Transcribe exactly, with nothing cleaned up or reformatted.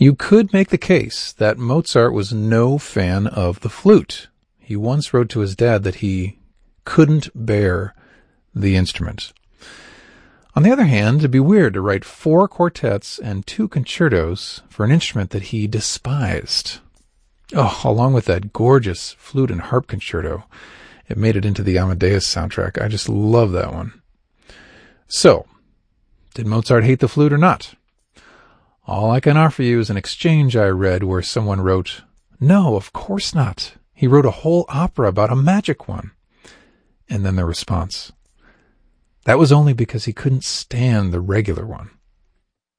You could make the case that Mozart was no fan of the flute. He once wrote to his dad that he couldn't bear the instrument. On the other hand, it'd be weird to write four quartets and two concertos for an instrument that he despised. Oh, along with that gorgeous flute and harp concerto. It made it into the Amadeus soundtrack. I just love that one. So, did Mozart hate the flute or not? All I can offer you is an exchange I read where someone wrote, "No, of course not. He wrote a whole opera about a magic one." And then the response, "That was only because he couldn't stand the regular one."